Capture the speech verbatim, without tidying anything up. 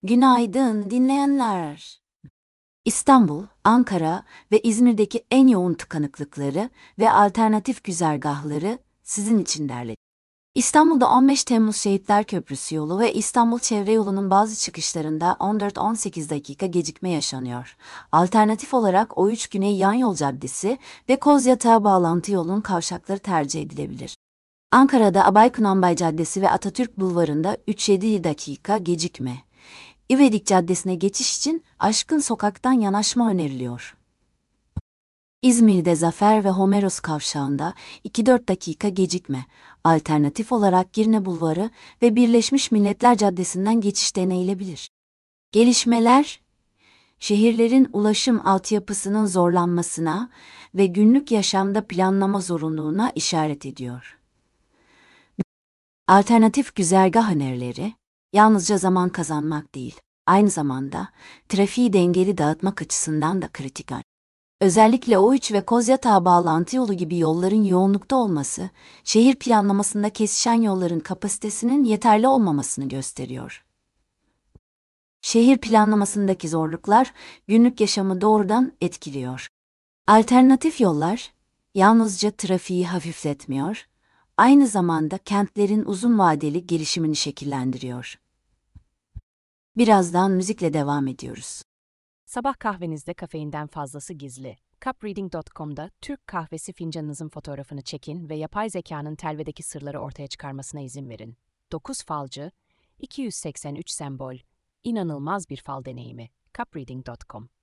Günaydın dinleyenler. İstanbul, Ankara ve İzmir'deki en yoğun tıkanıklıkları ve alternatif güzergahları sizin için derledik. İstanbul'da on beş Temmuz Şehitler Köprüsü yolu ve İstanbul Çevre Yolu'nun bazı çıkışlarında on dört on sekiz dakika gecikme yaşanıyor. Alternatif olarak O üç Güney Yan Yol Caddesi ve Kozyatağı bağlantı yolunun kavşakları tercih edilebilir. Ankara'da Abay-Kunanbay Caddesi ve Atatürk Bulvarı'nda üç yedi dakika gecikme. İvedik Caddesi'ne geçiş için Aşkın Sokak'tan yanaşma öneriliyor. İzmir'de Zafer ve Homeros Kavşağı'nda iki dört dakika gecikme. Alternatif olarak Girne Bulvarı ve Birleşmiş Milletler Caddesi'nden geçiş deneyilebilir. Gelişmeler, şehirlerin ulaşım altyapısının zorlanmasına ve günlük yaşamda planlama zorunluluğuna işaret ediyor. Alternatif güzergah önerileri, yalnızca zaman kazanmak değil, aynı zamanda trafiği dengeli dağıtmak açısından da kritik. Özellikle O üç ve Kozyatağı bağlantı yolu gibi yolların yoğunlukta olması, şehir planlamasında kesişen yolların kapasitesinin yeterli olmamasını gösteriyor. Şehir planlamasındaki zorluklar günlük yaşamı doğrudan etkiliyor. Alternatif yollar yalnızca trafiği hafifletmiyor, aynı zamanda kentlerin uzun vadeli gelişimini şekillendiriyor. Birazdan müzikle devam ediyoruz. Sabah kahvenizde kafeinden fazlası gizli. cup reading nokta com'da Türk kahvesi fincanınızın fotoğrafını çekin ve yapay zekanın telvedeki sırları ortaya çıkarmasına izin verin. dokuz falcı, iki yüz seksen üç sembol, inanılmaz bir fal deneyimi. cup reading nokta com